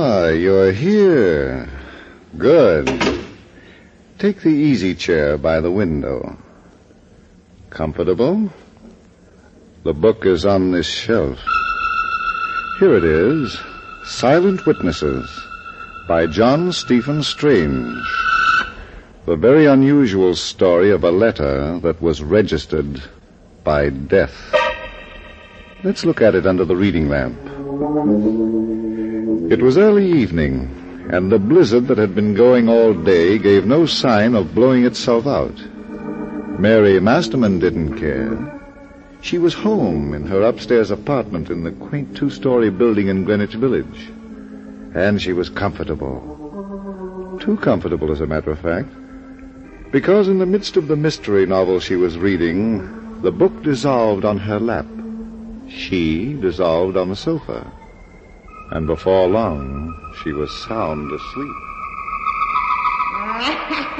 Ah, you're here. Good. Take the easy chair by the window. Comfortable? The book is on this shelf. Here it is, Silent Witnesses, by John Stephen Strange. The very unusual story of a letter that was registered by death. Let's look at it under the reading lamp. It was early evening, and the blizzard that had been going all day gave no sign of blowing itself out. Mary Masterman didn't care. She was home in her upstairs apartment in the quaint two-story building in Greenwich Village. And she was comfortable. Too comfortable, as a matter of fact. Because in the midst of the mystery novel she was reading, the book dissolved on her lap. She dissolved on the sofa. And before long, she was sound asleep.